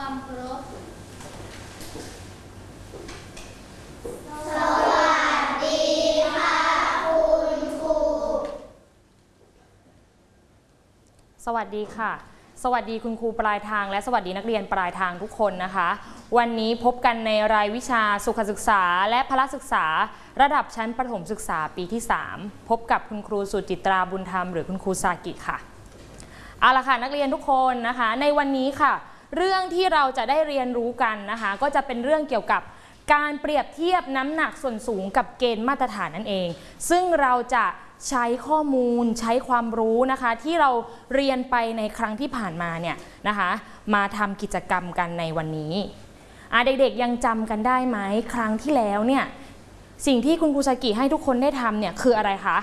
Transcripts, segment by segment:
ความเคารพสวัสดีค่ะคุณครูสวัสดีค่ะสวัสดีคุณครูปลายทางและสวัสดีนักเรียนปลายทางทุกคนนะคะวันนี้พบกันในรายวิชาสุขศึกษาและพละศึกษาระดับชั้นประถมศึกษาปีที่3พบกับคุณครูสุจิตราบุญธรรมหรือคุณครูซากิค่ะเอาละค่ะนักเรียนทุกคนนะคะในวันนี้ค่ะเรื่องที่เราจะได้เรียนรู้กันนะคะก็จะเป็นเรื่องเกี่ยวกับการเปรียบเทียบน้ำหนักส่วนสูงกับเกณฑ์มาตรฐานนั่นเองซึ่งเราจะใช้ข้อมูลใช้ความรู้นะคะที่เราเรียนไปในครั้งที่ผ่านมาเนี่ยนะคะมาทำกิจกรรมกันในวันนี้เด็กๆยังจำกันได้ไหมครั้งที่แล้วเนี่ยสิ่งที่คุณครูซากิให้ทุกคนได้ทำเนี่ยคืออะไรคะ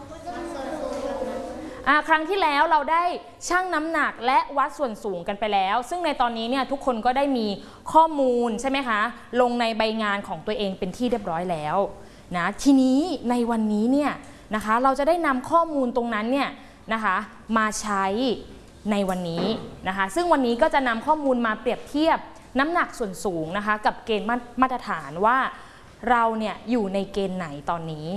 ครั้งที่แล้วเราได้ชั่งน้ำหนักและวัดส่วนสูงกันไปแล้วซึ่งในตอนนี้เนี่ยทุกคนก็ได้มีข้อมูลใช่ไหมคะลงในใบงานของตัวเองเป็นที่เรียบร้อยแล้วนะทีนี้ในวันนี้เนี่ยนะคะเราจะได้นำข้อมูลตรงนั้นเนี่ยนะคะมาใช้ในวันนี้นะคะซึ่งวันนี้ก็จะนำข้อมูลมาเปรียบเทียบน้ำหนักส่วนสูงนะคะกับเกณฑ์มาตรฐานว่าเราเนี่ยอยู่ในเกณฑ์ไหนตอนนี้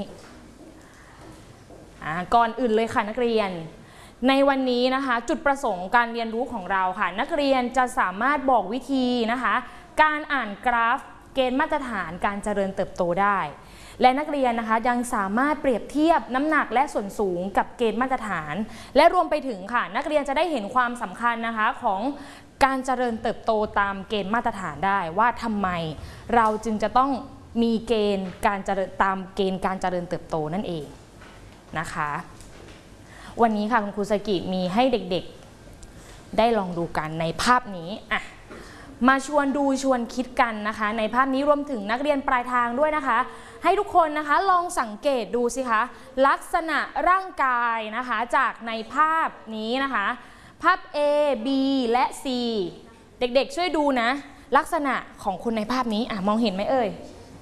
ก่อนอื่นเลยค่ะนักเรียนในวันนี้นะคะจุดประสงค์การเรียนรู้ของเราค่ะนักเรียนจะสามารถบอกวิธีนะคะการอ่านกราฟเกณฑ์มาตรฐานการเจริญเติบโตได้และนักเรียนนะคะยังสามารถเปรียบเทียบน้ำหนักและส่วนสูงกับเกณฑ์มาตรฐานและรวมไปถึงค่ะนักเรียนจะได้เห็นความสำคัญนะคะของการเจริญเติบโตตามเกณฑ์มาตรฐานได้ว่าทำไมเราจึงจะต้องมีเกณฑ์การเจริญตามเกณฑ์การเจริญเติบโตนั่นเองนะคะวันนี้ค่ะคุณครูซากิมีให้เด็กๆได้ลองดูกันในภาพนี้มาชวนดูชวนคิดกันนะคะในภาพนี้รวมถึงนักเรียนปลายทางด้วยนะคะให้ทุกคนนะคะลองสังเกตดูสิคะลักษณะร่างกายนะคะจากในภาพนี้นะคะภาพ A B และ C เด็กๆช่วยดูนะลักษณะของคนในภาพนี้มองเห็นไหมเอ่ย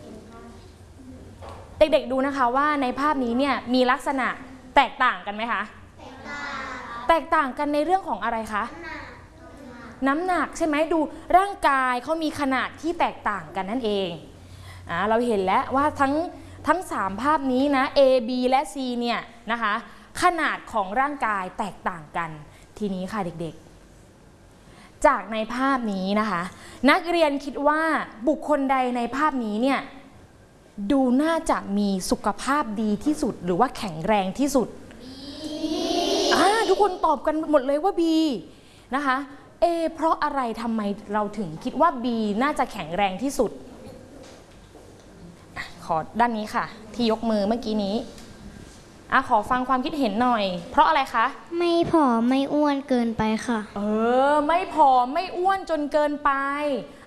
เด็กๆดูนะคะว่าในภาพนี้เนี่ยมีลักษณะแตกต่างกันไหมคะแตกต่างกันในเรื่องของอะไรคะน้ำหนักใช่ไหมดูร่างกายเขามีขนาดที่แตกต่างกันนั่นเองเราเห็นแล้วว่าทั้ง3ภาพนี้นะ A B และ C เนี่ยนะคะขนาดของร่างกายแตกต่างกันทีนี้ค่ะเด็กๆจากในภาพนี้นะคะนักเรียนคิดว่าบุคคลใดในภาพนี้เนี่ยดูน่าจะมีสุขภาพดีที่สุดหรือว่าแข็งแรงที่สุดทุกคนตอบกันหมดเลยว่า B นะคะเพราะอะไรทำไมเราถึงคิดว่า B น่าจะแข็งแรงที่สุดขอด้านนี้ค่ะที่ยกมือเมื่อกี้นี้ขอฟังความคิดเห็นหน่อยเพราะอะไรคะไม่ผอมไม่อ้วนเกินไปค่ะไม่ผอมไม่อ้วนจนเกินไป